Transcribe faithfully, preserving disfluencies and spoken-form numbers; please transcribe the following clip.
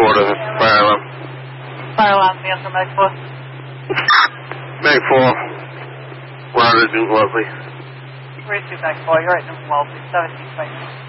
order the fire alarm. Fire alarm, answer, Mag four. Mag four. We're out of Newton Wellesley. We're two, Mag four. You're at Newton Wellesley, seventeen twenty.